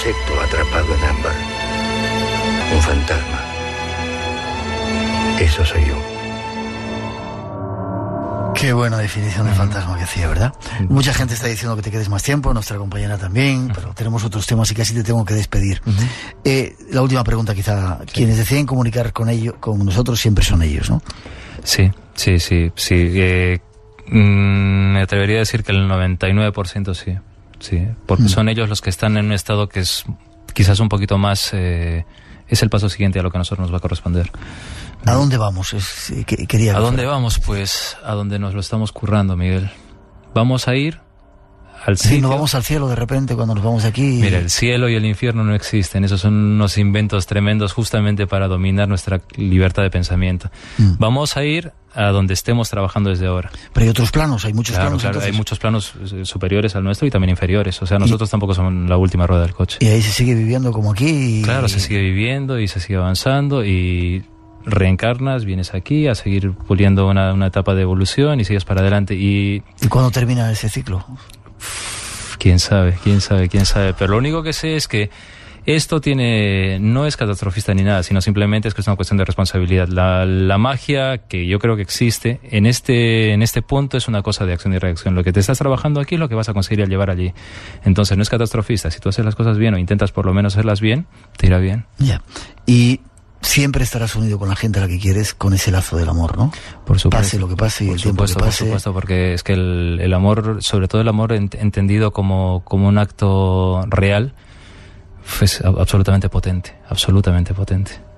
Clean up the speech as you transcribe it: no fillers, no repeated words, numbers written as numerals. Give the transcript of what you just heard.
insecto atrapado en ámbar. Un fantasma. Eso soy yo. Qué buena definición de fantasma que hacía, ¿verdad? Mucha gente está diciendo que te quedes más tiempo, nuestra compañera también, pero tenemos otros temas y casi te tengo que despedir. La última pregunta quizá, quienes deciden comunicar con nosotros siempre son ellos, ¿no? Sí. Me atrevería a decir que el 99% sí, porque son ellos los que están en un estado que es quizás un poquito más, es el paso siguiente a lo que a nosotros nos va a corresponder. ¿A dónde vamos? ¿A dónde vamos? Pues a donde nos lo estamos currando, Miguel. Vamos a ir al sitio. Sí, no vamos al cielo de repente cuando nos vamos aquí. Mira, el cielo y el infierno no existen. Esos son unos inventos tremendos justamente para dominar nuestra libertad de pensamiento. Vamos a ir a donde estemos trabajando desde ahora. Pero hay otros planos, hay muchos planos. Claro, hay muchos planos superiores al nuestro y también inferiores. O sea, nosotros tampoco somos la última rueda del coche. Y ahí se sigue viviendo como aquí. Claro, se sigue viviendo y se sigue avanzando y reencarnas, vienes aquí a seguir puliendo una etapa de evolución y sigues para adelante. ¿Y cuándo termina ese ciclo? Quién sabe, pero lo único que sé es que esto no es catastrofista ni nada, sino simplemente es que es una cuestión de responsabilidad. La magia que yo creo que existe en este punto es una cosa de acción y reacción. Lo que te estás trabajando aquí es lo que vas a conseguir al llevar allí. Entonces no es catastrofista. Si tú haces las cosas bien o intentas por lo menos hacerlas bien, te irá bien. Ya. Y siempre estarás unido con la gente a la que quieres, con ese lazo del amor, ¿no? Por supuesto. Pase lo que pase y el tiempo que pase. Por supuesto, porque es que el amor, sobre todo el amor entendido como un acto real, es absolutamente potente, absolutamente potente.